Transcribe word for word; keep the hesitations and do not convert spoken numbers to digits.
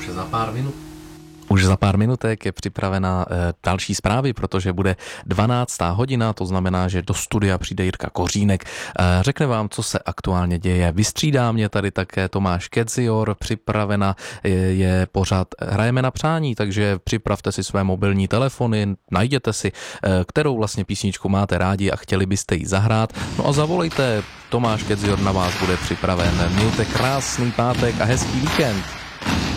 Už za pár minut. Už za pár minutek je připravena e, další zprávy, protože bude dvanáctá hodina, to znamená, že do studia přijde Jirka Kořínek. E, řekne vám, co se aktuálně děje. Vystřídá mě tady také Tomáš Kedzior, připravena je, je pořád Hrajeme na přání, takže připravte si své mobilní telefony, najděte si, e, kterou vlastně písničku máte rádi a chtěli byste ji zahrát. No a zavolejte, Tomáš Kedzior na vás bude připraven. Mějte krásný pátek a hezký víkend.